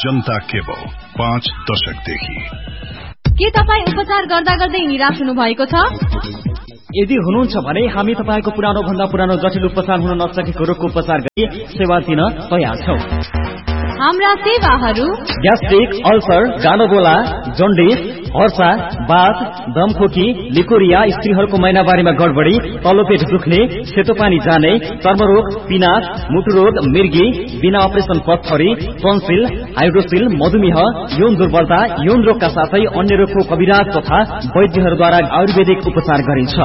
जनता cable 5 दशकदेखि। के तपाईँ उपचार गर्दा गर्दै निराश हुनु भएको छ? यदि हुनुहुन्छ भने हामी तपाईको पुरानो भन्दा पुरानो जटिल उपचार हुन नसकेको रोगको उपचार गरी सेवा दिन तयार छौं। हाम्रा सेवाहरू ग्यास्ट्रिक, अल्सर, गाँडोगोला, जन्डिस, हर्सा, बाथ, दमखोकी, लिकोरिया, स्त्रीहरूको महिनावारीमा गडबडी, तल्लो पेट दुख्ने, सेतो पानी जाने, चर्मरोग, पिनास, मुटुरोग, मिर्गी, बिना अपरेसन पथरी, टन्सिल, हाइड्रोसिल, मधुमेह, यौन दुर्बलता, यौन रोगका साथै अन्य रोगको कविराज तथा वैद्यहरूद्वारा आयुर्वेदिक उपचार गरिन्छ।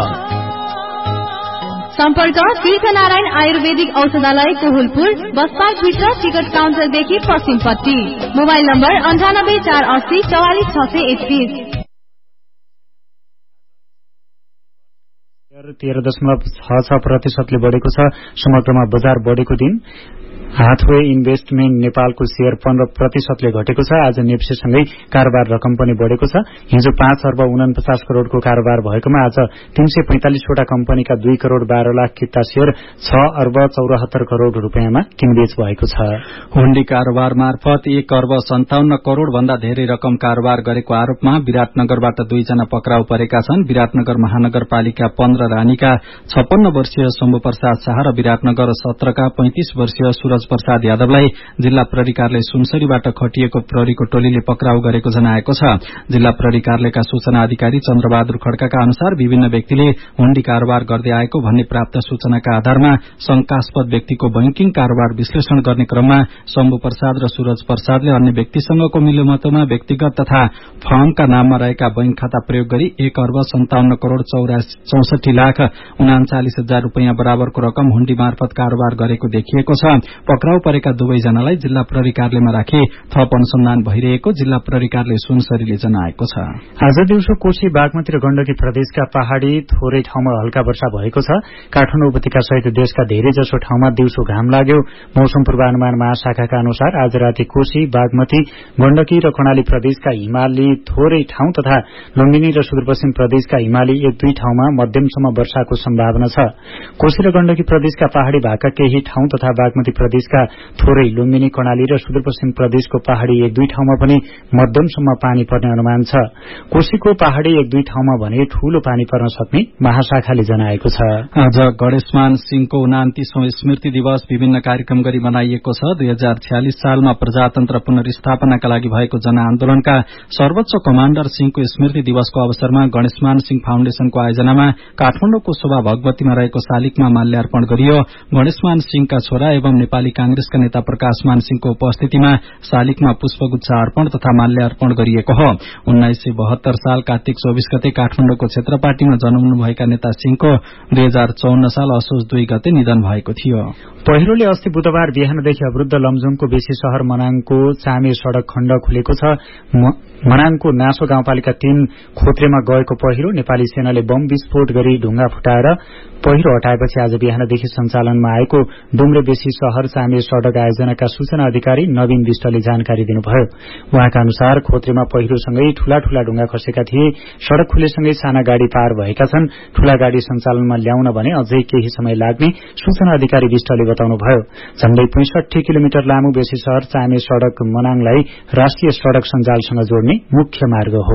सम्पर्क तीर्थनारायण आयुर्वेदिक औषधालय कोहुलपुर, बस पार्क भित्र टिकट काउन्टरदेखि पश्चिमपट्टि। Mobile number 9848 44631। 13.66% बढेको छ। समग्रमा बजार बढेको दिन। हाथवे इन्भेस्टमेन्ट नेपालको शेयर 15% घटेको छ। आज नेप्सेसँगै कारोबार रकम पनि बढेको छ। हिजो 5 अर्ब 49 करोड़को कारोबार भएकोमा आज 345 वटा कम्पनीका 2 करोड़ 12 लाख किता शेयर 6 अर्ब 74 करोड़ रुपियाँमा किनबेच भएको छ। हुण्डी कारोबार मार्फत 1 अर्ब 57 करोड़ भन्दा धेरै रकम कारोबार गरेको आरोपमा विराटनगरबाट 2 जना पक्राउ परेका छन्। विराटनगर महानगरपालिका 15 रानीका 56 वर्षीय शम्भु प्रसाद शाह र विराटनगर 17 का 35 वर्षीय सूरज प्रसाद यादवलाई जिल्ला प्रहरी कार्यालय सुनसरीबाट खटिएको प्रहरीको टोलीले पक्राउ गरेको जनाएको छ। जिल्ला प्रहरी कार्यालयका सूचना अधिकारी चन्द्रबहादुर खड्काका अनुसार विभिन्न व्यक्तिले हुण्डी कारोबार गर्दै आएको भन्ने प्राप्त सूचनाका आधारमा शंकास्पद व्यक्तिको बैंकिङ कारोबार विश्लेषण गर्ने क्रममा शम्भु प्रसाद र सूरज प्रसादले अन्य व्यक्तिसँगको मिलोमतोमा व्यक्तिगत तथा फर्मका नाममा रहेका बैंक खाता प्रयोग गरी 1 अर्ब 57 करोड़ 64 लाख 39 हजार रुपियाँ बराबरको रकम हुण्डी मार्फत कारोबार गरेको देखिएको छ। पक्राउ परेका दुवैजनालाई जिल्ला प्रहरी कार्यालयमा राखी थप अनुसन्धान भइरहेको जिल्ला प्रहरी कार्यालय सुनसरीले जनाएको छ। आज दिउँसो कोशी, बागमती र गण्डकी प्रदेशका पहाड़ी थोरै ठाउँमा हल्का वर्षा भएको छ। काठमाडौँ उपत्यका सहित देशका धेरै जसो ठाउँमा दिउँसो घाम लाग्यो। मौसम पूर्वानुमान महाशाखाका अनुसार आज राति कोशी, बागमती, गण्डकी र कर्णाली प्रदेशका हिमाली थोरै ठाउँ तथा लुम्बिनी र सुदूरपश्चिम प्रदेशका हिमाली 1-2 ठाउँमा मध्यमसम्म वर्षाको सम्भावना छ। कोशी र गण्डकी प्रदेशका पहाड़ी भागका केही ठाउँ तथा बागमती प्रदेशका थोरै, लुम्बिनी, कर्णाली र सुदूरपश्चिम प्रदेशको पहाड़ी 1-2 ठाउँमा पनि मध्यमसम्म पानी पर्ने अनुमान छ। कोशीको पहाड़ी 1-2 ठाउँमा भने ठूलो पानी पर्न सक्ने महाशाखाले जनाएको छ। आज गणेशमान सिंहको 29औं स्मृति दिवस विभिन्न कार्यक्रम गरी मनाइएको छ। 2046 सालमा प्रजातन्त्र पुनर्स्थापनाका लागि भएको जनआन्दोलनका सर्वोच्च कमाण्डर सिंहको स्मृति दिवसको अवसरमा गणेशमान सिंह फाउन्डेशनको आयोजनामा काठमाडौँको शोभा भगवतीमा रहेको शालिगमा माल्यार्पण गरियो। गणेशमान सिंहका छोरा एवं नेपाली कांग्रेसका नेता प्रकाशमान सिंहको उपस्थितिमा शालिगमा पुष्पगुच्छ अर्पण तथा माल्यार्पण गरिएको हो। 1972 साल कार्तिक 24 गते काठमाडौँको क्षेत्रपाटीमा जन्मनुभएका नेता सिंहको 2054 साल असोज 2 गते निधन भएको थियो। पहिरोले अस्ति बुधबार बिहानदेखि अवरुद्ध लमजुङको बेसी शहर मनाङको चामे सड़क खण्ड खुलेको छ। मनाङको नासो गाउँपालिका 3 खोत्रेमा गएको पहिरो नेपाली सेनाले बम विस्फोट गरी ढुङ्गा फुटाएर पहिरो हटाएपछि आज बिहानदेखि सञ्चालनमा आएको डुम्रे बेसी शहर चामे सड़क आयोजनाका सूचना अधिकारी नवीन विष्टले जानकारी दिनुभयो। उहाँका अनुसार खोत्रेमा पहिरोसँगै ठूला ठूला ढुङ्गा खसेका थिए। सड़क खुलेसँगै साना गाड़ी पार भएका छन्। ठूला गाड़ी सञ्चालनमा ल्याउन भने अझै केही समय लाग्ने सूचना अधिकारी विष्टले बताउनुभयो। झण्डै 65 किलोमिटर लामो बेसी शहर चामे सड़क मनाङलाई राष्ट्रिय सड़क सञ्जालसँग जोड्ने मुख्य मार्ग हो।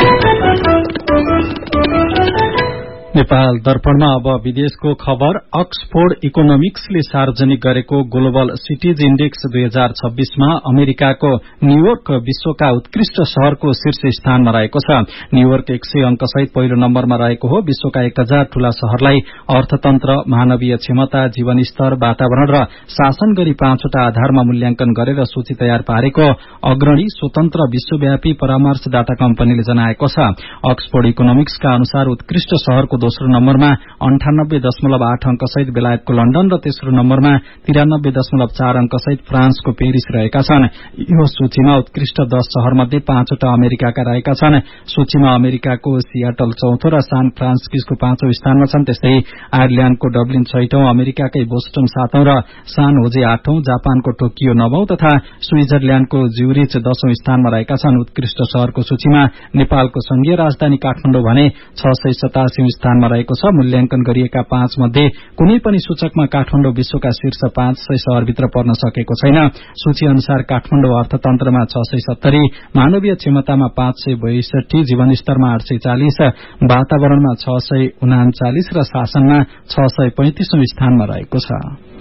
नेपाल दर्पणमा अब विदेशको खबर। अक्सफोर्ड इकोनोमिक्सले सार्वजनिक गरेको ग्लोबल सिटीज इण्डेक्स 2026 मा अमेरिकाको न्यूयोर्क विश्वका उत्कृष्ट शहरको शीर्ष स्थानमा रहेको छ। न्यूयोर्क 100 अंकसहित पहिलो नम्बरमा रहेको हो। विश्वका 1000 ठूला शहरलाई अर्थतन्त्र, मानवीय क्षमता, जीवनस्तर, वातावरण र शासन गरी 5 वटा आधारमा मूल्याङ्कन गरेर सूची तयार पारेको अग्रणी स्वतन्त्र विश्वव्यापी परामर्शदाता कम्पनीले जनाएको छ। अक्सफोर्ड इकोनोमिक्सका अनुसार उत्कृष्ट शहरको दोस्रो नम्बरमा 98.8 अंकसहित बेलायतको लन्डन र तेस्रो नम्बरमा 93.4 अंकसहित फ्रान्सको पेरिस रहेका छन्। यो सूचीमा उत्कृष्ट 10 शहरमध्ये 5 वटा अमेरिकाका रहेका छन्। सूचीमा अमेरिकाको सियाटल चौथो र सान फ्रान्सिस्को 5औं स्थानमा छन्। त्यस्तै आयरल्याण्डको डब्लिन 6औं, अमेरिकाकै बोस्टन 7औं र सान होजे 8औं, जापानको टोकियो 9औं तथा स्विजरल्याण्डको ज्युरिच 10औं स्थानमा रहेका छन्। उत्कृष्ट शहरको सूचीमा नेपालको संघीय राजधानी काठमाडौँ भने 687औं स्थानमा स्थानमा रहेको छ। मूल्याङ्कन गरिएका 5 मध्ये कुनै पनि सूचकमा काठमाडौँ विश्वका शीर्ष 500 शहरभित्र पर्न सकेको छैन। सूची अनुसार काठमाडौँ अर्थतन्त्रमा 670, मानवीय क्षमतामा 562, जीवनस्तरमा 840, वातावरणमा 639 र शासनमा 635औं स्थानमा रहेको छ।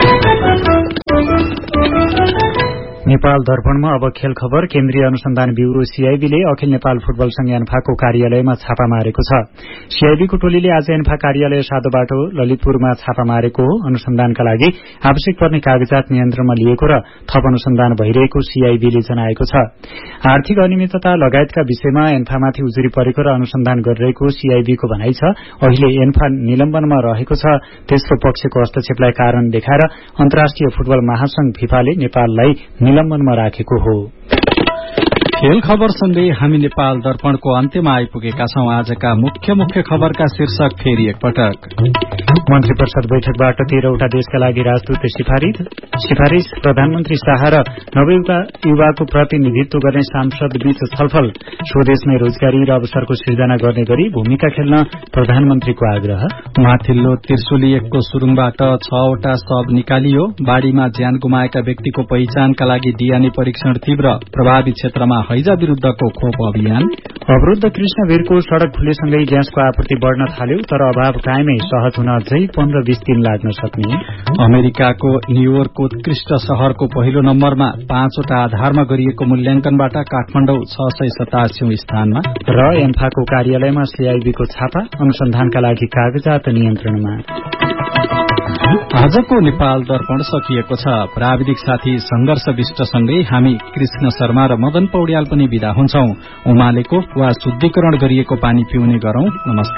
नेपाल दर्पणमा अब खेल खबर। केन्द्रीय अनुसन्धान ब्यूरो सीआईबीले अखिल नेपाल फुटबल संघ एन्फाको कार्यालयमा छापा मारेको छ। सीआईबीको टोलीले आज एन्फा कार्यालय सादो बाटो ललितपुरमा छापा मारेको हो। अनुसन्धानका लागि आवश्यक पर्ने कागजात नियन्त्रणमा लिएको र थप अनुसन्धान भइरहेको सीआईबीले जनाएको छ। आर्थिक अनियमितता लगायतका विषयमा एन्फामाथि उजुरी परेको र अनुसन्धान गरिरहेको सीआईबीको भनाइ छ। अहिले एन्फा निलम्बनमा रहेको छ। तेस्रो पक्षको हस्तक्षेपलाई कारण देखाएर अन्तर्राष्ट्रिय फुटबल महासंघ फिफाले नेपाललाई निलम्बनमा राखेको हो। खेल खबरसँगै हामी नेपाल दर्पणको अन्त्यमा आइपुगेका छौं। आजका मुख्य खबरका शीर्षक फेरि एकपटक। मन्त्री परिषद बैठकबाट 13वटा देशका लागि राजदूत सिफारिश। प्रधानमन्त्री शाह र नवयुवाको प्रतिनिधित्व गर्ने सांसद बीच छलफल। स्वदेशमै रोजगारी र अवसरको सृजना गर्ने गरी भूमिका खेल्न प्रधानमन्त्रीको आग्रह। माथिल्लो त्रिशुली 1 को सुरुङबाट 6वटा शव निकालियो। बाढ़ीमा ज्यान गुमाएका व्यक्तिको पहिचानका लागि डीएनए परीक्षण तीव्र। प्रभावित क्षेत्रमा हैजा विरूद्धको खोप अभियान। अवरुद्ध कृष्णवीरको सड़क खुलेसँगै ग्यासको आपूर्ति बढ़न थाल्यो, तर अभाव कायमै सहज हुन अझै 15-20 दिन लाग्न सक्ने। अमेरिकाको न्यूयोर्कको उत्कृष्ट शहरको पहिलो नम्बरमा 5वटा आधारमा गरिएको मूल्याङ्कनबाट काठमाडौँ 687औं स्थानमा। र एन्फाको कार्यालयमा सीआईबीको छापा। अनुसन्धानका लागि कागजात नियन्त्रणमा। आजको नेपाल दर्पण सकिएको छ। प्राविधिक साथी संघर्ष विष्टसँगै हामी कृष्ण शर्मा र मदन पौड्याल पनि विदा हुन्छौं। उमालेको वा शुद्धिकरण गरिएको पानी पिउने गरौं। नमस्कार।